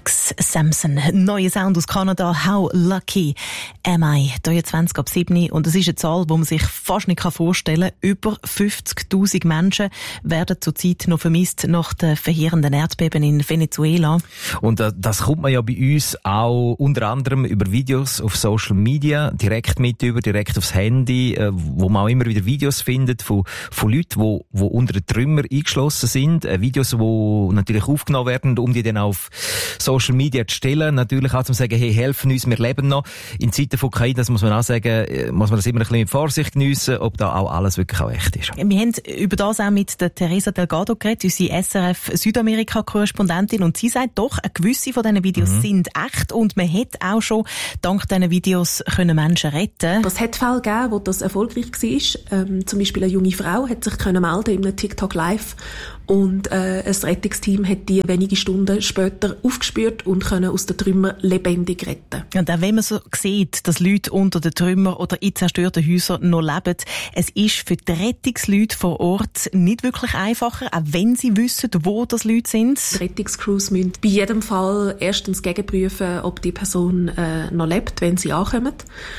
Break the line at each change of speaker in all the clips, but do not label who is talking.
Alex Sampson, neuer Sound aus Kanada, How Lucky Am I, 23 ab 7. Und das ist eine Zahl, die man sich fast nicht vorstellen kann. Über 50'000 Menschen werden zurzeit noch vermisst nach den verheerenden Erdbeben in Venezuela.
Und das kommt man ja bei uns auch unter anderem über Videos auf Social Media, direkt aufs Handy, wo man auch immer wieder Videos findet von Leuten, die unter den Trümmern eingeschlossen sind. Videos, die natürlich aufgenommen werden, um die dann auf Social Media zu stellen. Natürlich auch zu sagen, hey, helfen uns, wir leben noch. In Zeiten von KI, das muss man auch sagen, muss man das immer ein bisschen mit Vorsicht geniessen, ob da auch alles wirklich auch echt ist.
Wir haben über das auch mit der Teresa Delgado geredet, unsere SRF Südamerika-Korrespondentin, und sie sagt doch, eine gewisse von diesen Videos sind echt und man hätte auch schon dank diesen Videos können Menschen retten.
Es hat Fälle gegeben, wo das erfolgreich war. Zum Beispiel eine junge Frau hat sich melden in einem TikTok Live und ein Rettungsteam hat die wenige Stunden später aufgespürt und können aus den Trümmern lebendig retten.
Und auch wenn man so sieht, dass Leute unter den Trümmern oder in zerstörten Häusern noch leben, es ist für die Rettungsleute vor Ort nicht wirklich einfacher, auch wenn sie wissen, wo das Leute sind.
Die Rettungscrews müssen bei jedem Fall erstens gegenprüfen, ob die Person noch lebt, wenn sie ankommen.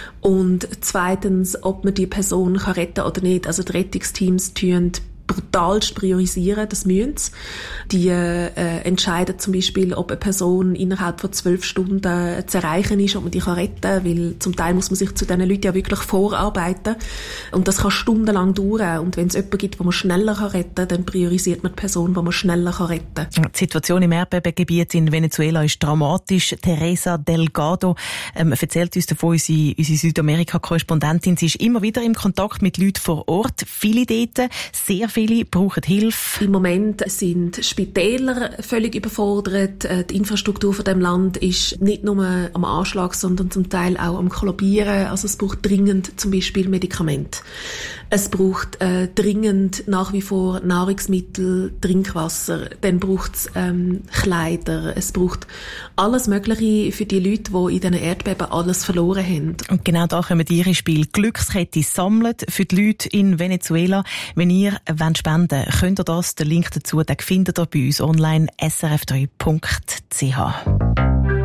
Und zweitens, ob man die Person retten kann oder nicht. Also die Rettungsteams tun brutalst priorisieren, das müssen sie. Die entscheiden zum Beispiel, ob eine Person innerhalb von 12 Stunden zu erreichen ist, ob man die retten kann, weil zum Teil muss man sich zu diesen Leuten ja wirklich vorarbeiten. Und das kann stundenlang dauern. Und wenn es jemanden gibt, den man schneller retten kann, dann priorisiert man die Person, die man schneller retten kann.
Die Situation im Erdbebengebiet in Venezuela ist dramatisch. Teresa Delgado erzählt uns davon, unsere Südamerika-Korrespondentin. Sie ist immer wieder im Kontakt mit Leuten vor Ort. Viele dort, sehr viele brauchen Hilfe.
Im Moment sind Spitäler völlig überfordert. Die Infrastruktur von dem Land ist nicht nur am Anschlag, sondern zum Teil auch am Kollabieren. Also es braucht dringend zum Beispiel Medikamente. Es braucht dringend nach wie vor Nahrungsmittel, Trinkwasser. Dann braucht es Kleider. Es braucht alles Mögliche für die Leute, die in diesen Erdbeben alles verloren haben.
Und genau da kommen ihr ins Spiel. Glückskette sammelt für die Leute in Venezuela. Wenn ihr spenden wollt, könnt ihr das. Den Link dazu, den findet ihr bei uns online, srf3.ch.